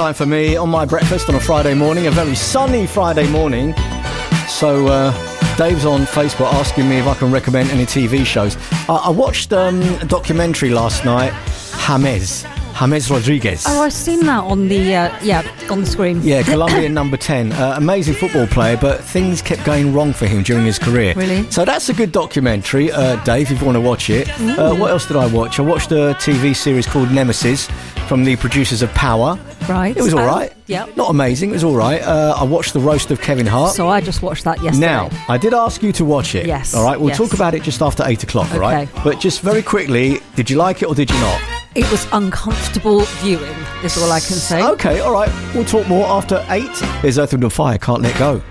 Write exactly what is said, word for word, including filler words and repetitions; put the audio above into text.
time for me on my breakfast on a Friday morning, a very sunny Friday morning. So uh, Dave's on Facebook asking me if I can recommend any T V shows. I, I watched um, a documentary last night, James. James Rodriguez. Oh, I've seen that on the uh, yeah on the screen. Yeah, Colombian number ten. Uh, amazing football player, but things kept going wrong for him during his career. Really? So that's a good documentary, uh, Dave, if you want to watch it. Uh, what else did I watch? I watched a T V series called Nemesis from the producers of Power. Right. It was all right. Oh, yep. Not amazing, it was all right. Uh, I watched the roast of Kevin Hart. So I just watched that yesterday. Now, I did ask you to watch it. Yes. All right, we'll yes. talk about it just after eight o'clock, all right? Okay. But just very quickly, did you like it or did you not? It was uncomfortable viewing, is all I can say. Okay, all right. We'll talk more after eight. There's Earth, Wind and Fire, Can't Let Go.